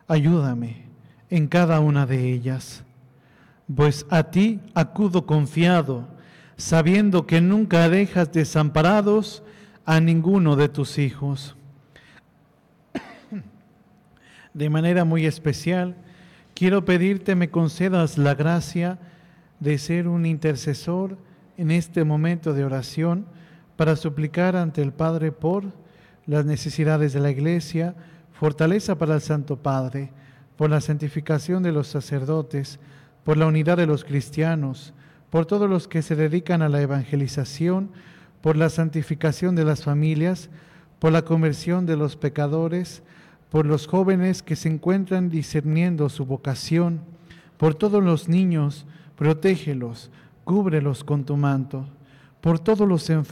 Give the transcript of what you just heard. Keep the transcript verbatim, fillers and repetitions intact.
Ayúdame en cada una de ellas, pues a ti acudo confiado, sabiendo que nunca dejas desamparados a ninguno de tus hijos. De manera muy especial, quiero pedirte me concedas la gracia de ser un intercesor en este momento de oración para suplicar ante el Padre por las necesidades de la Iglesia, fortaleza para el Santo Padre, por la santificación de los sacerdotes, por la unidad de los cristianos, por todos los que se dedican a la evangelización, por la santificación de las familias, por la conversión de los pecadores, por los jóvenes que se encuentran discerniendo su vocación, por todos los niños, protégelos, cúbrelos con tu manto, por todos los enfermos,